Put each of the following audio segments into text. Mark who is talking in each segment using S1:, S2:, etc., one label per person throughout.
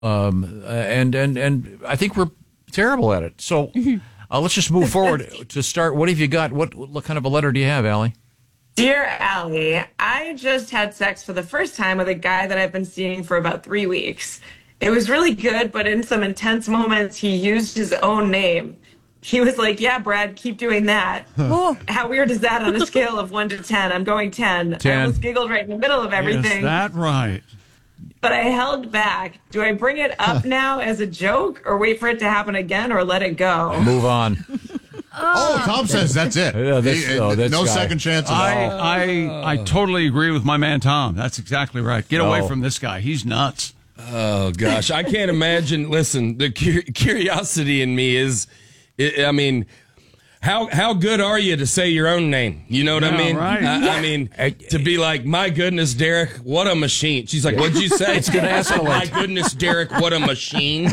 S1: And I think we're terrible at it. So let's just move forward to start. What have you got? What kind of a letter do you have, Allie?
S2: Dear Allie, I just had sex for the first time with a guy that I've been seeing for about 3 weeks. It was really good, but in some intense moments, he used his own name. He was like, yeah, Brad, keep doing that. How weird is that on a scale of 1 to 10? I'm going 10.
S1: 10.
S2: I almost giggled right in the middle of everything.
S3: Is that right?
S2: But I held back. Do I bring it up now as a joke or wait for it to happen again or let it go?
S1: Move on.
S4: Tom says that's it.
S1: Yeah,
S4: no second chance at all.
S3: I totally agree with my man Tom. That's exactly right. Get away from this guy. He's nuts.
S5: Oh, gosh. I can't imagine. Listen, the curiosity in me is, I mean, how good are you to say your own name? You know what I mean?
S3: Right.
S5: I mean, to be like, my goodness, Derek, what a machine. She's like, what'd you say?
S1: It's going to escalate.
S5: My goodness, Derek, what a machine.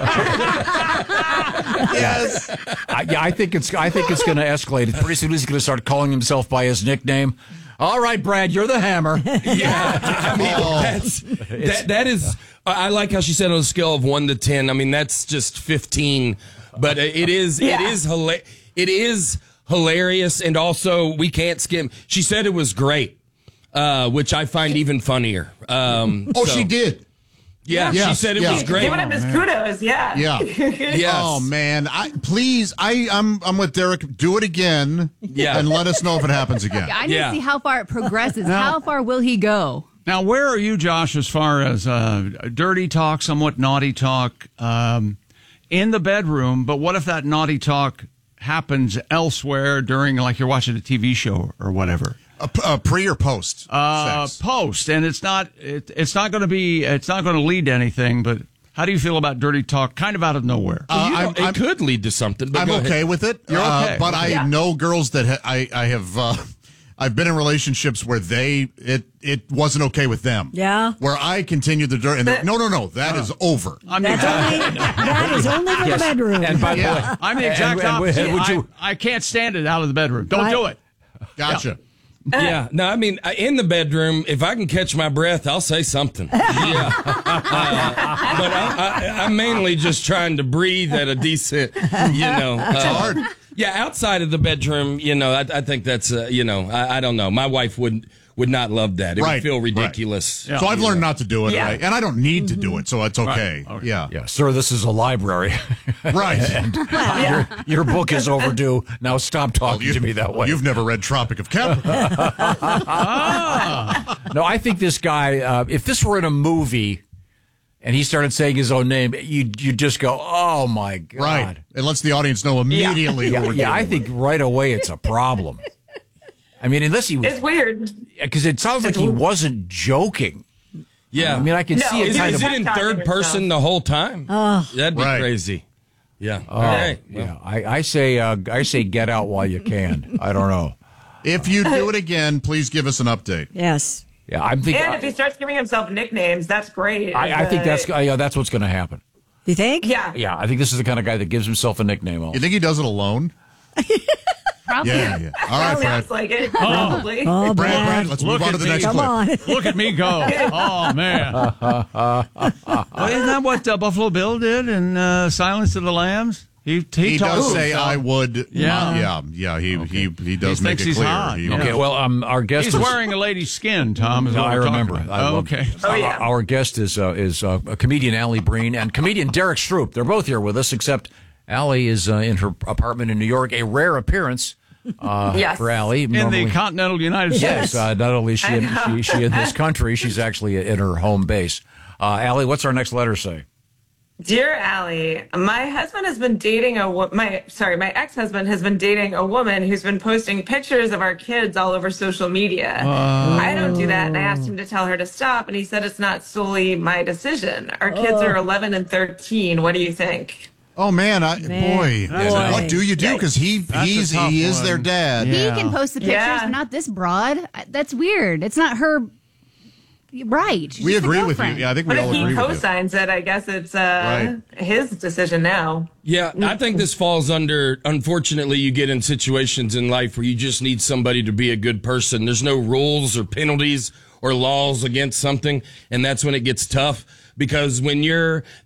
S4: Yes.
S1: I think it's going to escalate. Pretty soon he's going to start calling himself by his nickname. All right, Brad, you're the hammer.
S5: Yeah, I mean, that is. I like how she said on a scale of 1 to 10. I mean, that's just 15, but it is hilarious, and also we can't skim. She said it was great, which I find even funnier.
S4: She did.
S5: Yeah, she said it was great.
S2: Giving him his kudos, yeah.
S5: Yes.
S4: Oh man, I'm with Derek. Do it again, and let us know if it happens again.
S6: I need to see how far it progresses. How far will he go?
S3: Now, where are you, Josh, as far as dirty talk, somewhat naughty talk in the bedroom? But what if that naughty talk happens elsewhere during, like, you're watching a TV show or whatever?
S4: Pre or post? Sex.
S3: Post, and it's not going to lead to anything. But how do you feel about dirty talk, kind of out of nowhere?
S5: It could lead to something. But
S4: I'm okay with it.
S3: You're okay,
S4: but I know girls that I have. I've been in relationships where it wasn't okay with them.
S7: Yeah.
S4: Where I continued the dirt. And no, that is over.
S7: That is only for the bedroom.
S1: And by the way,
S3: I'm the exact opposite. I can't stand it out of the bedroom. Don't do it.
S4: Gotcha.
S5: Yeah. No, I mean, in the bedroom, if I can catch my breath, I'll say something. Yeah. But I'm mainly just trying to breathe at a decent, It's
S4: hard.
S5: Yeah, outside of the bedroom, I think that's, I don't know. My wife would not love that. It would feel ridiculous.
S4: Right. So I've learned not to do it,
S2: Yeah.
S4: and I don't need to do it, so it's okay.
S3: Right.
S4: Yeah,
S1: sir, this is a library.
S4: right.
S1: Your book is overdue. Now stop talking to me that way.
S4: You've never read Tropic of Capricorn.
S1: No, I think this guy, if this were in a movie and he started saying his own name, you'd just go, oh, my God.
S4: Right. It lets the audience know immediately.
S1: Yeah, I think right away it's a problem. I mean, unless he was...
S2: It's weird.
S1: Because it sounds like he wasn't joking.
S5: Yeah.
S1: I mean, I can see it kind
S5: Is
S1: of...
S5: it in third person the whole time? That'd be crazy. Yeah. All right.
S1: Yeah, I say get out while you can. I don't know.
S4: If you do it again, please give us an update.
S7: Yes.
S1: Yeah, I'm thinking...
S2: And if he starts giving himself nicknames, that's great.
S1: I think that's what's going to happen.
S7: You think?
S2: Yeah.
S1: Yeah, I think this is the kind of guy that gives himself a nickname. Also.
S4: You think he does it alone?
S6: Probably.
S4: Yeah. All right, Brad.
S2: Sounds like it. Probably.
S7: Oh,
S4: Brad, let's move on to the next
S7: Come
S4: clip.
S7: on.
S3: Look at me go. Oh, man. Isn't that what Buffalo Bill did in Silence of the Lambs? He
S4: does say I would.
S3: Yeah.
S4: He does
S3: He
S4: make
S3: thinks
S4: it
S3: he's
S4: clear.
S3: hot.
S1: Okay, well, our guest
S3: He's
S1: is...
S3: wearing a lady's skin, Tom. Is
S1: No,
S3: what
S1: I
S3: we're talking
S1: remember.
S3: about. Okay.
S1: Our guest is a comedian, Allie Breen, and comedian Derek Stroop. They're both here with us, except Allie is in her apartment in New York, a rare appearance for Allie.
S3: In the continental United States.
S1: Yes, not only is she in this country, she's actually in her home base. Allie, what's our next letter say?
S2: Dear Allie, my husband has been dating my ex-husband has been dating a woman who's been posting pictures of our kids all over social media. I don't do that, and I asked him to tell her to stop, and he said it's not solely my decision. Our kids are 11 and 13. What do you think?
S4: Oh man, boy, what do you do? Because he is their dad.
S6: He can post the pictures, but not this broad. That's weird. It's not her. Right.
S4: We agree with you. Yeah, I think we all agree with you.
S2: But if he co-signs it, I guess it's his decision now.
S5: Yeah, I think this falls under, unfortunately, you get in situations in life where you just need somebody to be a good person. There's no rules or penalties or laws against something, and that's when it gets tough. because when you're